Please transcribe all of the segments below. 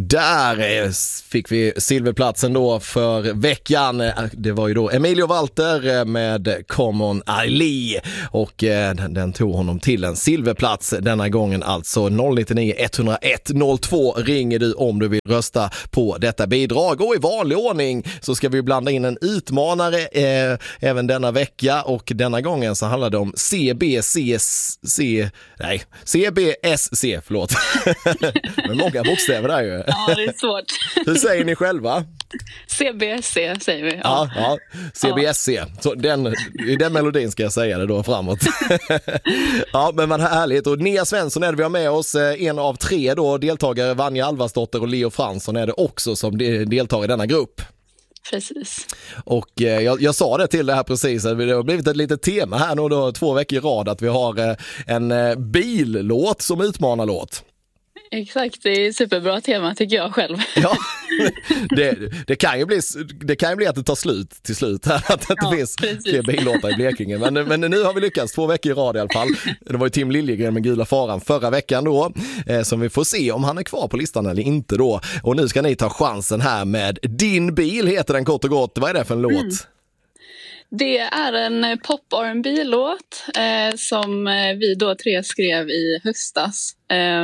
Där fick vi silverplatsen då för veckan. Det var ju då Emilio Walter med Common Ali och den tog honom till en silverplats denna gången, alltså 099 101 02 ringer du om du vill rösta på detta bidrag. Och i vanlig ordning så ska vi blanda in en utmanare även denna vecka, och denna gången så handlar det om CBSC, förlåt. Med många bokstäver där ju. Ja, det är svårt. Hur säger ni själva? CBSC säger vi. Ja, CBSC. Så den melodin ska jag säga det då framåt. Ja, men vad härligt. Och Nia Svensson är det vi har med oss, en av 3 då deltagare. Vanja Alvarsdotter och Leo Fransson är det också som deltar i denna grupp. Precis. Och jag sa det till det här precis, att det har blivit ett litet tema här nu då 2 veckor i rad att vi har en billåt som utmanarlåt. Exakt, det är ett superbra tema tycker jag själv. Ja, det kan ju bli att det tar slut till slut här, att det inte finns fler billåtar i Blekinge. Men nu har vi lyckats 2 veckor i rad i alla fall. Det var ju Tim Liljegren med Gula Faran förra veckan då, som vi får se om han är kvar på listan eller inte då. Och nu ska ni ta chansen här med Din bil, heter den kort och gott. Vad är det för en låt? Det är en pop-R&B-låt som vi då 3 skrev i höstas.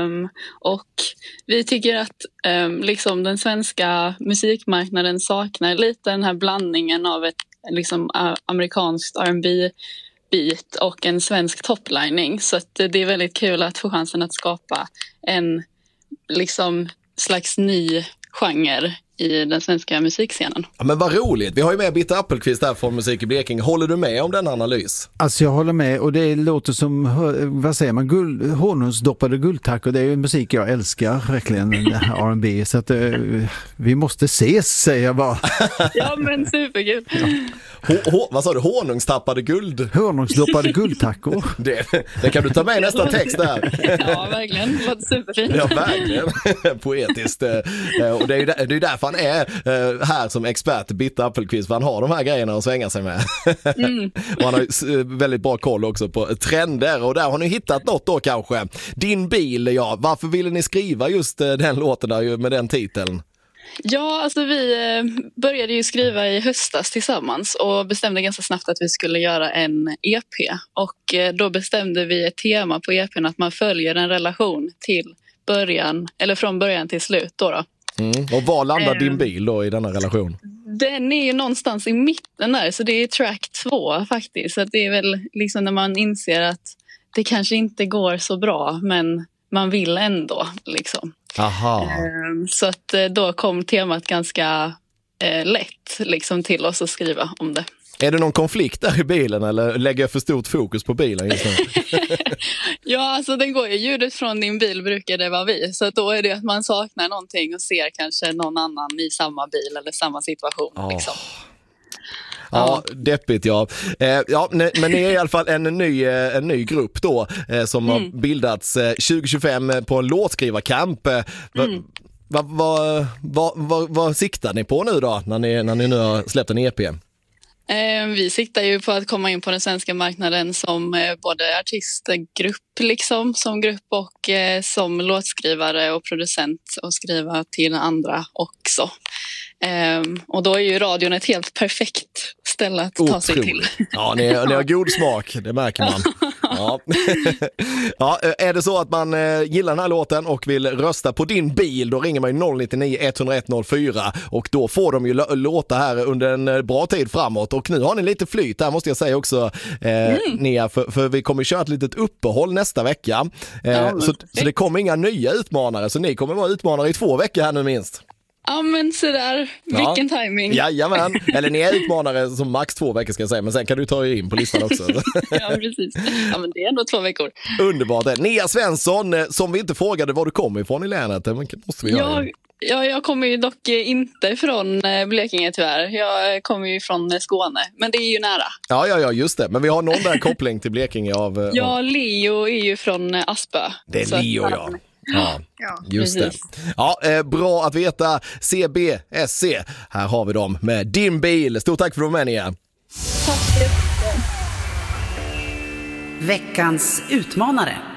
Och vi tycker att liksom den svenska musikmarknaden saknar lite den här blandningen av ett liksom amerikanskt R&B-beat och en svensk toplining. Så att det är väldigt kul att få chansen att skapa en liksom slags ny genre i den svenska musikscenen. Ja, men vad roligt. Vi har ju med Bitte Appelqvist där från Musik i Blekinge. Håller du med om den analys? Alltså jag håller med, och det låter som, vad säger man, honungsdoppade guldtackor. Det är ju musik jag älskar, verkligen, R&B. Så att vi måste ses, säger jag bara. Ja, men superkul. Ja. Vad sa du? Honungsdoppade Honungsdoppade guldtackor. Det kan du ta med i nästa text där. Ja, verkligen. Det låter superfint. Ja, verkligen. Poetiskt. Och det är ju därför han är här som expert, Bitte Appelqvist, för han har de här grejerna att svänga sig med. Och han har väldigt bra koll också på trender, och där har ni hittat något då kanske. Din bil, ja. Varför ville ni skriva just den låten där med den titeln? Ja, alltså vi började ju skriva i höstas tillsammans och bestämde ganska snabbt att vi skulle göra en EP. Och då bestämde vi ett tema på EPn, att man följer en relation till början, eller från början till slut då. Och var landar din bil då i denna relation? Den är ju någonstans i mitten där, så det är track 2 faktiskt. Så det är väl liksom när man inser att det kanske inte går så bra, men man vill ändå liksom. Aha. Så att då kom temat ganska lätt liksom till oss att skriva om det. Är det någon konflikt där i bilen, eller lägger jag för stort fokus på bilen just nu? Ja, alltså den går ju, ljudet från din bil brukar det vara vi. Så då är det att man saknar någonting och ser kanske någon annan i samma bil eller samma situation. Liksom. Ja, deppigt ja. Men ni är i alla fall en ny grupp då som har bildats 2025 på en låtskrivarkamp. Vad siktar ni på nu då när ni nu har släppt en EP? Vi siktar ju på att komma in på den svenska marknaden som både artistgrupp liksom, som grupp och som låtskrivare och producent, och skriva till andra också. Och då är ju radion ett helt perfekt ställe att ta sig till. Ja, ni har god smak, det märker man. Ja. Ja, är det så att man gillar den här låten och vill rösta på din bil, då ringer man ju 099 101 04 och då får de ju låta här under en bra tid framåt. Och nu har ni lite flyt här, måste jag säga också, Nia, för vi kommer köra ett litet uppehåll nästa vecka. Så det kommer inga nya utmanare, så ni kommer vara utmanare i 2 veckor här nu minst. Ja, men sådär. Vilken timing. Jajamän. Eller ni är utmanare som max 2 veckor ska jag säga, men sen kan du ta in på listan också. Ja, precis. Ja, men det är ändå 2 veckor. Underbart. Nia Svensson, som vi inte frågade var du kommer ifrån i länet, men måste vi göra det. Ja, jag kommer ju dock inte från Blekinge tyvärr. Jag kommer ju från Skåne, men det är ju nära. Ja, just det. Men vi har någon där koppling till Blekinge av... Ja, Leo är ju från Aspö. Det är Leo, ja. Ja, just precis. det. Ja, bra att veta. CBSC, här har vi dem med Din bil. Stort tack för att du var med, Nia. Tack. Veckans utmanare.